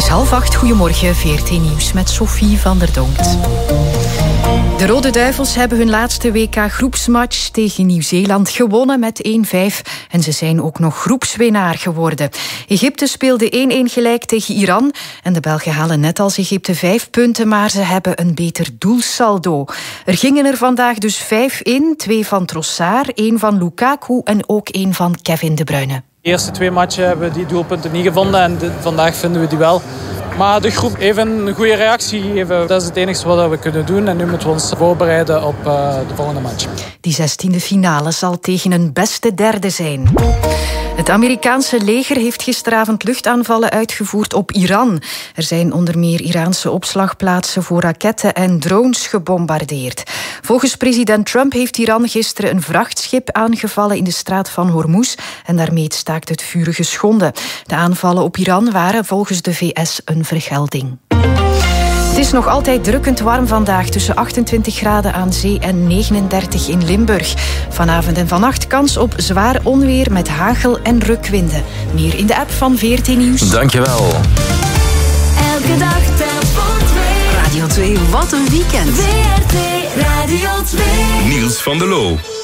7:30. Goedemorgen, VRT Nieuws met Sophie van der Donkt. De Rode Duivels hebben hun laatste WK-groepsmatch tegen Nieuw-Zeeland gewonnen met 1-5. En ze zijn ook nog groepswinnaar geworden. Egypte speelde 1-1 gelijk tegen Iran. En de Belgen halen net als Egypte 5 punten, maar ze hebben een beter doelsaldo. Er gingen er vandaag dus 5 in. 2 van Trossard, 1 van Lukaku en ook 1 van Kevin De Bruyne. De eerste 2 matchen hebben we die doelpunten niet gevonden en vandaag vinden we die wel. Maar de groep even een goede reactie geven, dat is het enige wat we kunnen doen. En nu moeten we ons voorbereiden op de volgende match. Die 16e finale zal tegen een beste derde zijn. Het Amerikaanse leger heeft gisteravond luchtaanvallen uitgevoerd op Iran. Er zijn onder meer Iraanse opslagplaatsen voor raketten en drones gebombardeerd. Volgens president Trump heeft Iran gisteren een vrachtschip aangevallen in de straat van Hormuz en daarmee het staakt het vuren geschonden. De aanvallen op Iran waren volgens de VS een vergelding. Het is nog altijd drukkend warm vandaag, tussen 28 graden aan zee en 39 in Limburg. Vanavond en vannacht kans op zwaar onweer met hagel en rukwinden. Meer in de app van VRT Nieuws. Dankjewel. Elke dag telk 2. Radio 2, wat een weekend. VRT Radio 2. Niels van der Loo.